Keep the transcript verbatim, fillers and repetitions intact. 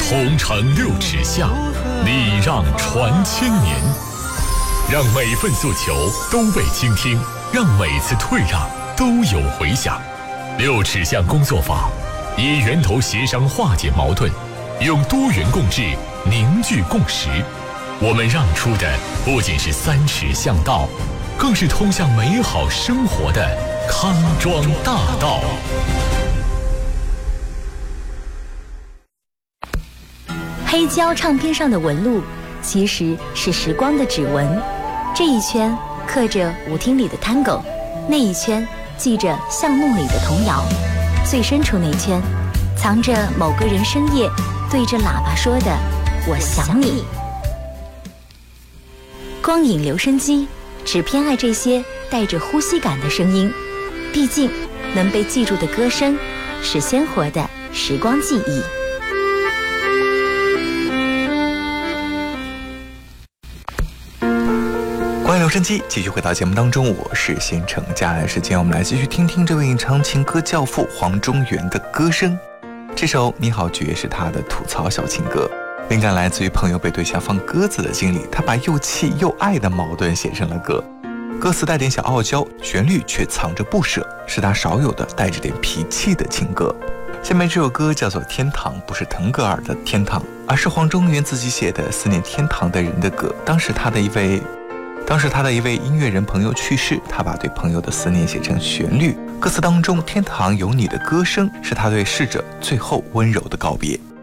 红尘六尺下，礼让传千年。让每份诉求都被倾听，让每次退让都有回响。六尺巷工作坊以源头协商化解矛盾，用多元共治凝聚共识。我们让出的不仅是三尺巷道，更是通向美好生活的康庄大道。 黑胶唱片上的纹路其实是时光的指纹，这一圈刻着舞厅里的探戈，那一圈记着巷弄里的童谣，最深处那圈藏着某个人深夜对着喇叭说的我想你。光影留声机只偏爱这些带着呼吸感的声音，毕竟能被记住的歌声是鲜活的时光记忆。 光影留声机继续回到节目当中，我是先成。接下来的时间我们来继续听听这位唱情歌教父黄中原的歌声。这首《你好绝》是他的吐槽小情歌，灵感来自于朋友被对象放鸽子的经历，他把又气又爱的矛盾写成了歌。歌词带点小傲娇，旋律却藏着不舍，是他少有的带着点脾气的情歌。下面这首歌叫做《天堂》，不是腾格尔的天堂，而是黄中原自己写的思念天堂的人的歌。当时他的一位当时他的一位音乐人朋友去世，他把对朋友的思念写成旋律，歌词当中天堂有你的歌声，是他对逝者最后温柔的告别。